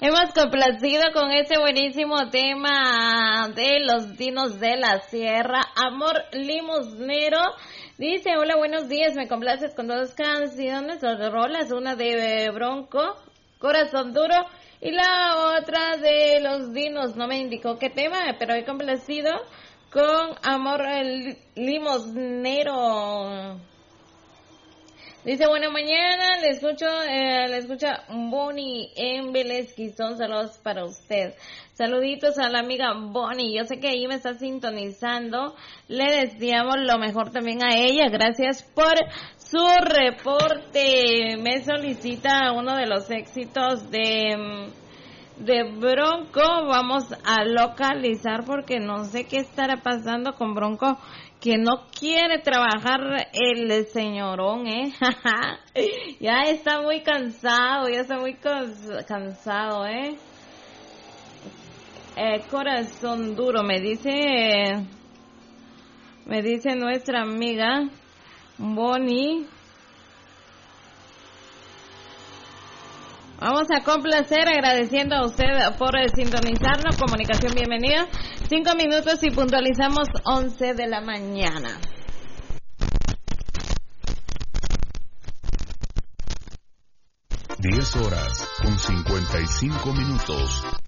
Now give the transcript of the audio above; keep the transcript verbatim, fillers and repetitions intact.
Hemos complacido con ese buenísimo tema de los dinos de la sierra, Amor Limosnero. Dice, hola, buenos días, me complaces con dos canciones, dos rolas, una de Bronco, Corazón Duro, y la otra de los dinos. No me indicó qué tema, pero he complacido con Amor Limosnero. Dice, buena mañana, le escucho, eh, le escucha Bonnie en Vélez Quizón, saludos para usted. Saluditos a la amiga Bonnie, yo sé que ahí me está sintonizando, le deseamos lo mejor también a ella, gracias por su reporte. Me solicita uno de los éxitos de, de Bronco, vamos a localizar porque no sé qué estará pasando con Bronco, que no quiere trabajar el señorón, ¿eh? Ya está muy cansado, ya está muy cansado, ¿eh? Eh, Corazón Duro, me dice, me dice nuestra amiga Bonnie. Vamos a complacer agradeciendo a usted por sintonizarnos. Comunicación, bienvenida. Cinco minutos y puntualizamos once de la mañana. Diez horas con cincuenta y cinco minutos.